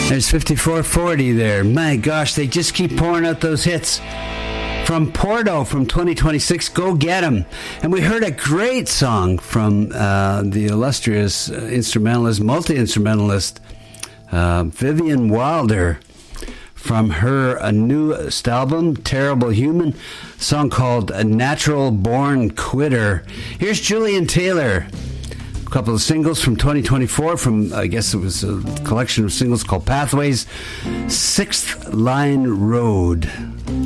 There's 5440 there. My gosh, they just keep pouring out those hits. From Porto from 2026, Go Get 'Em. And we heard a great song from the illustrious instrumentalist, multi-instrumentalist, Vivian Wilder, from her newest album, Terrible Human, a song called A Natural Born Quitter. Here's Julian Taylor. A couple of singles from 2024 from, I guess it was a collection of singles called Pathways. Sixth Line Road.